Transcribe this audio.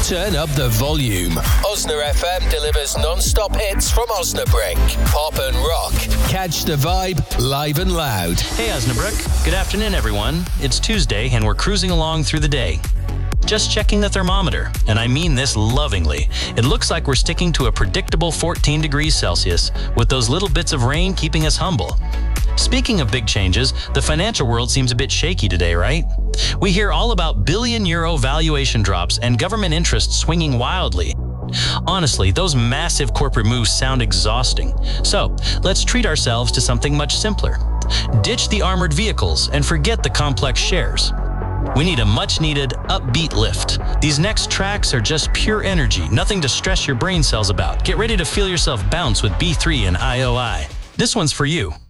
Turn up the volume. Osna FM delivers non-stop hits from Osnabrück. Pop and rock. Catch the vibe live and loud. Hey Osnabrück. Good afternoon, everyone. It's Tuesday and we're cruising along through the day. Just checking the thermometer, and I mean this lovingly. It looks like we're sticking to a predictable 14 degrees Celsius, with those little bits of rain keeping us humble. Speaking of big changes, the financial world seems a bit shaky today, right? We hear all about billion-euro valuation drops and government interest swinging wildly. Honestly, those massive corporate moves sound exhausting. So, let's treat ourselves to something much simpler. Ditch the armored vehicles and forget the complex shares. We need a much-needed, upbeat lift. These next tracks are just pure energy, nothing to stress your brain cells about. Get ready to feel yourself bounce with B3 and IOI. This one's for you.